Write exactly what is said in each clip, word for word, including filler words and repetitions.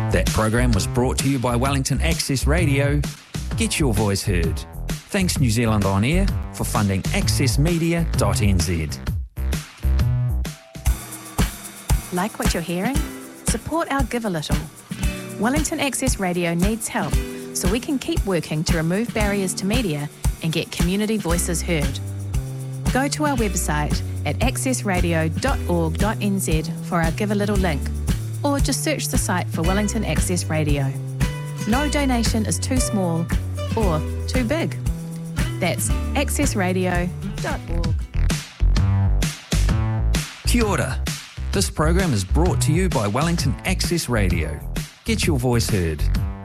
That program was brought to you by Wellington Access Radio. Get your voice heard. Thanks New Zealand On Air for funding access media dot n z. Like what you're hearing? Support our Give a Little. Wellington Access Radio needs help so we can keep working to remove barriers to media and get community voices heard. Go to our website at access radio dot org dot n z for our Give a Little link, or just search the site for Wellington Access Radio. No donation is too small or too big. That's access radio dot org. Kia ora. This program is brought to you by Wellington Access Radio. Get your voice heard.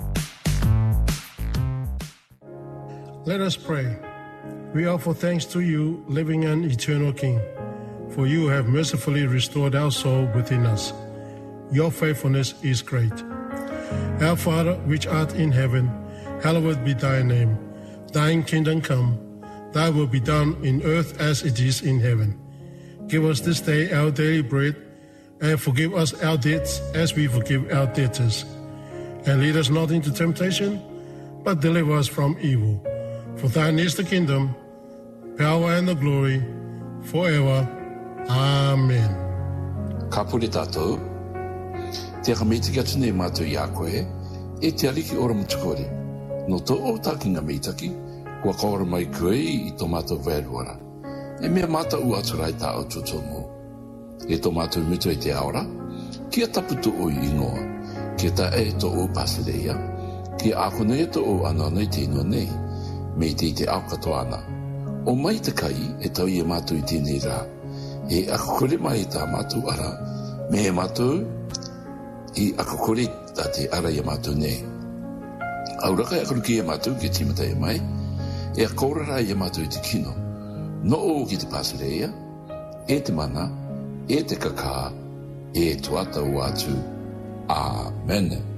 Let us pray. We offer thanks to you, living and eternal King, for you have mercifully restored our soul within us. Your faithfulness is great. Our Father, which art in heaven, hallowed be thy name. Thine kingdom come, thy will be done in earth as it is in heaven. Give us this day our daily bread, and forgive us our debts as we forgive our debtors. And lead us not into temptation, but deliver us from evil. For thine is the kingdom, power and the glory, forever. Amen. Ka puri tātou, te kamiti ki atu nei mātou i a koe, e te ariki ora mutukori. No tō o tāki ngā meitaki, kua kaora mai koe i tō mātou vēruara. E mea mātou u aturai tā au tō mō. E tō mātou mutu e te aora, kia taputu o i ingoa, kia ta e tō o pasireia, kia ākone e tō o ana nei tēnua nei, me te te au katoa ana. O mai te kai e tau i e mātou i tēnei rā, e akakore mai e tā mātou ara, me e mātou i akakore tā te ara i e mātou nei. Auraka e akaruki e mātou ki timata e mai, e akorara i e mātou i te kino, no o ki te pasireia, e te mana, e te kakā, e tuata o atu. Amen.